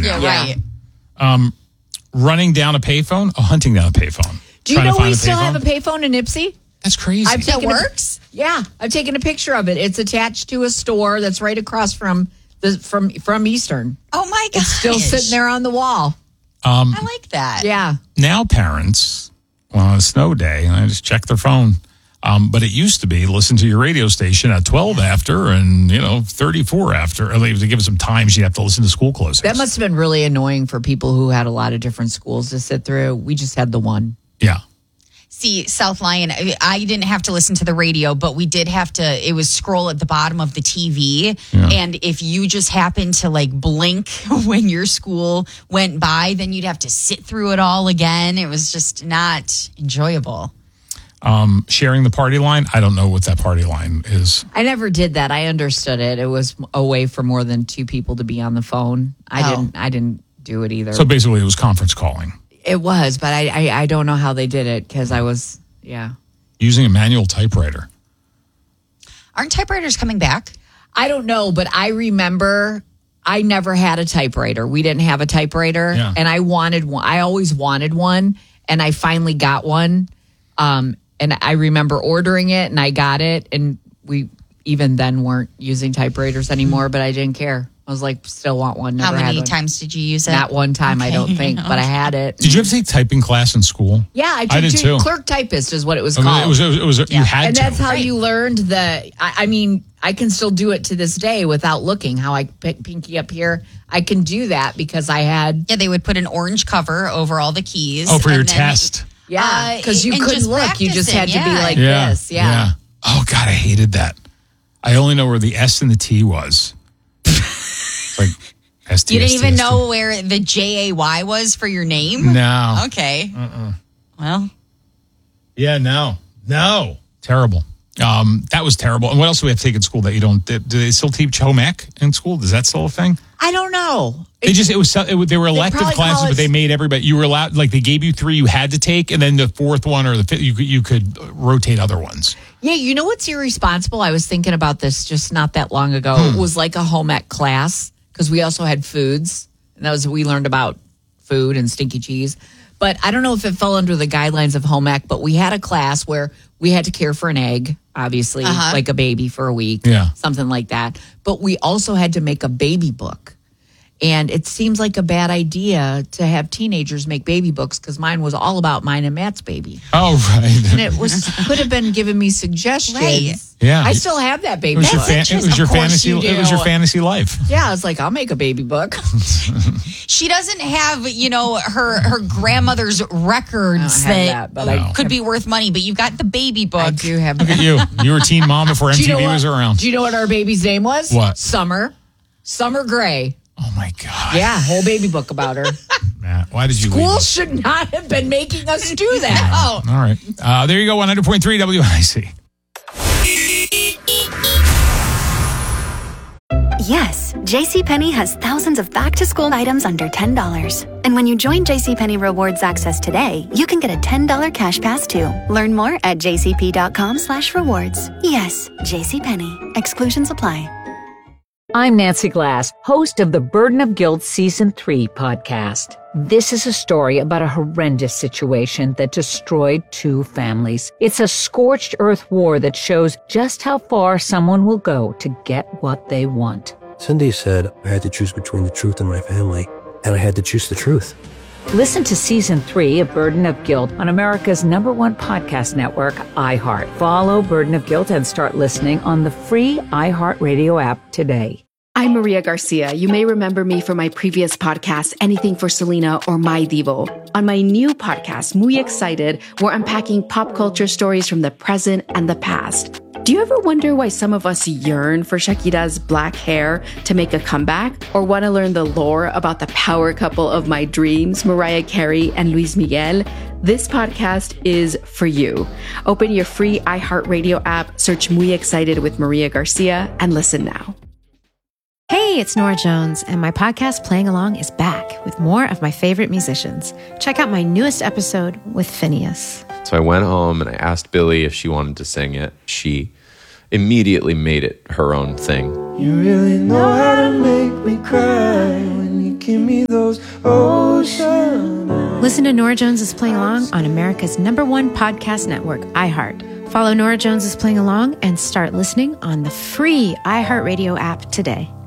now. Yeah, right. Running down a payphone, hunting down a payphone. Do you know we still have a payphone in Ipsy? That's crazy. That works? I've taken a picture of it. It's attached to a store that's right across from Eastern. Oh my gosh. It's still sitting there on the wall. I like that. Yeah. Now parents, on a snow day, I just check their phone. But it used to be listen to your radio station at 12 after and, 34 after. Or to give it some times, you have to listen to school closings. That must have been really annoying for people who had a lot of different schools to sit through. We just had the one. Yeah. See, South Lyon, I didn't have to listen to the radio, but we did have to, it was scroll at the bottom of the TV. Yeah. And if you just happened to blink when your school went by, then you'd have to sit through it all again. It was just not enjoyable. Sharing the party line. I don't know what that party line is. I never did that. I understood it. It was a way for more than two people to be on the phone. I didn't do it either. So basically it was conference calling. It was, but I don't know how they did it because I was, using a manual typewriter. Aren't typewriters coming back? I don't know, but I remember I never had a typewriter. We didn't have a typewriter, and I wanted one. I always wanted one, and I finally got one. And I remember ordering it, and I got it, and we even then weren't using typewriters anymore, but I didn't care. I was like, still want one. Never How many had one. times did you use it? Not one time, I don't think, but I had it. Did you ever take typing class in school? Yeah, I did too. Clerk typist is what it was called. It was you had and to. that's how you learned I can still do it to this day without looking. How I pinky up here, I can do that because I had. Yeah, they would put an orange cover over all the keys. Oh, for your test. Yeah, because you couldn't look. You just had to be like this. Yeah. Oh, God, I hated that. I only know where the S and the T was. Like ST. You didn't even know where the JAY was for your name? No. Okay. Well. Yeah, no. Terrible. That was terrible. And what else do we have to take in school that you don't? Do they still teach home ec in school? Is that still a thing? I don't know. They were elective classes, but they made everybody. You were allowed, they gave you 3 you had to take, and then the 4th one or the 5th you could rotate other ones. Yeah, you know what's irresponsible? I was thinking about this just not that long ago. It was like a home ec class because we also had foods, and we learned about food and stinky cheese. But I don't know if it fell under the guidelines of home ec, but we had a class where we had to care for an egg, obviously, like a baby for a week, something like that. But we also had to make a baby book. And it seems like a bad idea to have teenagers make baby books because mine was all about mine and Matt's baby. Oh, right. And it could have been giving me suggestions. Right. Yeah. I still have that baby book. It was your fantasy life. Yeah, I was like, I'll make a baby book. She doesn't have, her grandmother's records that could be worth money, but you've got the baby book. I do have that. Look at you. You were a teen mom before MTV was around. Do you know what our baby's name was? What? Summer Gray. Oh, my God. Yeah, whole baby book about her. Matt, why did you leave? School should not have been making us do that. All right. There you go, 100.3 WIC. Yes, JCPenney has thousands of back-to-school items under $10. And when you join JCPenney Rewards Access today, you can get a $10 cash pass too. Learn more at jcp.com/rewards. Yes, JCPenney. Exclusions apply. I'm Nancy Glass, host of the Burden of Guilt Season 3 podcast. This is a story about a horrendous situation that destroyed 2 families. It's a scorched earth war that shows just how far someone will go to get what they want. Cindy said I had to choose between the truth and my family, and I had to choose the truth. Listen to Season 3 of Burden of Guilt on America's #1 podcast network, iHeart. Follow Burden of Guilt and start listening on the free iHeartRadio app today. I'm Maria Garcia. You may remember me from my previous podcast, Anything for Selena or My Divo. On my new podcast, Muy Excited, we're unpacking pop culture stories from the present and the past. Do you ever wonder why some of us yearn for Shakira's black hair to make a comeback? Or want to learn the lore about the power couple of my dreams, Mariah Carey and Luis Miguel? This podcast is for you. Open your free iHeartRadio app, search Muy Excited with Maria Garcia, and listen now. Hey, it's Nora Jones, and my podcast Playing Along is back with more of my favorite musicians. Check out my newest episode with Phineas. So I went home and I asked Billy if she wanted to sing it. She immediately made it her own thing. You really know how to make me cry when you give me those ocean eyes. Listen to Nora Jones is Playing Along on America's #1 podcast network, iHeart. Follow Nora Jones is Playing Along and start listening on the free iHeartRadio app today.